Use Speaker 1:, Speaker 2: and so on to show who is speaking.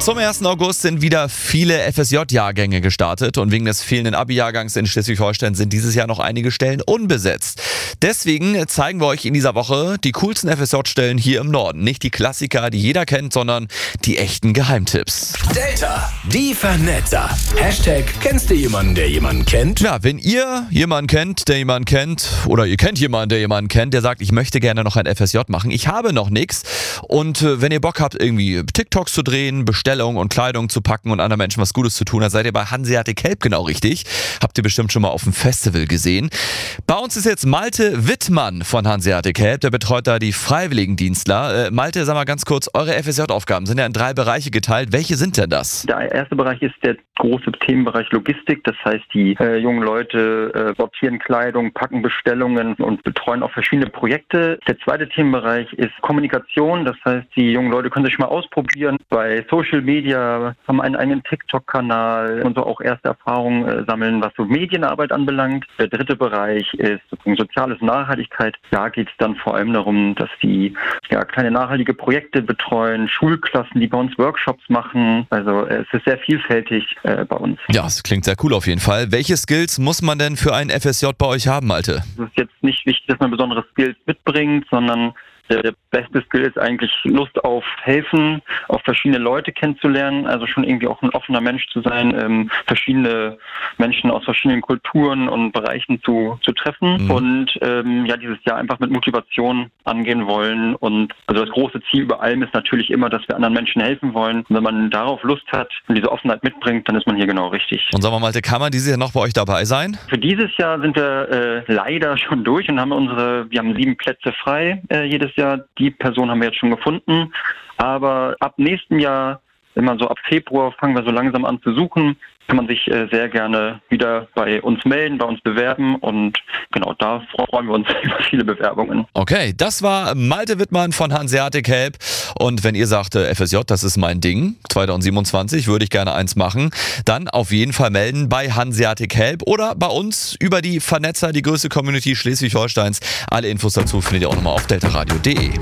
Speaker 1: Zum 1. August sind wieder viele FSJ-Jahrgänge gestartet und wegen des fehlenden Abi-Jahrgangs in Schleswig-Holstein sind dieses Jahr noch einige Stellen unbesetzt. Deswegen zeigen wir euch in dieser Woche die coolsten FSJ-Stellen hier im Norden. Nicht die Klassiker, die jeder kennt, sondern die echten Geheimtipps.
Speaker 2: Delta, die Vernetzer. Hashtag, kennst du jemanden, der jemanden kennt?
Speaker 1: Ja, wenn ihr jemanden kennt, der jemanden kennt, oder ihr kennt jemanden, der jemanden kennt, der sagt, ich möchte gerne noch ein FSJ machen, ich habe noch nichts. Und wenn ihr Bock habt, irgendwie TikToks zu drehen, Bestellungen und Kleidung zu packen und anderen Menschen was Gutes zu tun, dann seid ihr bei Hanseatic Help genau richtig. Habt ihr bestimmt schon mal auf dem Festival gesehen. Bei uns ist jetzt Malte Wittmann von Hanseatic Help, der betreut da die Freiwilligendienstler. Malte, sag mal ganz kurz, eure FSJ-Aufgaben sind ja in 3 Bereiche geteilt. Welche sind denn das?
Speaker 3: Der erste Bereich ist der große Themenbereich Logistik. Das heißt, die jungen Leute sortieren Kleidung, packen Bestellungen und betreuen auch verschiedene Projekte. Der zweite Themenbereich ist Kommunikation. Das heißt, die jungen Leute können sich mal ausprobieren bei Social Media, haben einen eigenen TikTok-Kanal und so auch erste Erfahrungen sammeln, was so Medienarbeit anbelangt. Der dritte Bereich ist soziales Nachhaltigkeit. Da geht es dann vor allem darum, dass die kleine nachhaltige Projekte betreuen, Schulklassen, die bei uns Workshops machen. Also es ist sehr vielfältig bei uns.
Speaker 1: Ja, es klingt sehr cool auf jeden Fall. Welche Skills muss man denn für ein FSJ bei euch haben, Malte?
Speaker 3: Es ist jetzt nicht wichtig, dass man besondere Skills mitbringt, sondern der beste Skill ist eigentlich Lust auf Helfen, auf verschiedene Leute kennenzulernen, also schon irgendwie auch ein offener Mensch zu sein, verschiedene Menschen aus verschiedenen Kulturen und Bereichen zu treffen und dieses Jahr einfach mit Motivation angehen wollen. Und also das große Ziel über allem ist natürlich immer, dass wir anderen Menschen helfen wollen. Und wenn man darauf Lust hat und diese Offenheit mitbringt, dann ist man hier genau richtig.
Speaker 1: Und sag mal, Malte, kann man dieses Jahr noch bei euch dabei sein?
Speaker 3: Für dieses Jahr sind wir leider schon durch und wir haben 7 Plätze frei jedes Jahr. Die Person haben wir jetzt schon gefunden. Aber ab nächsten Jahr, immer so ab Februar, fangen wir so langsam an zu suchen. Kann man sich sehr gerne wieder bei uns melden, bei uns bewerben und genau, da freuen wir uns über viele Bewerbungen.
Speaker 1: Okay, das war Malte Wittmann von Hanseatic Help und wenn ihr sagt, FSJ, das ist mein Ding, 2027 würde ich gerne eins machen, dann auf jeden Fall melden bei Hanseatic Help oder bei uns über die Vernetzer, die größte Community Schleswig-Holsteins. Alle Infos dazu findet ihr auch nochmal auf deltaradio.de.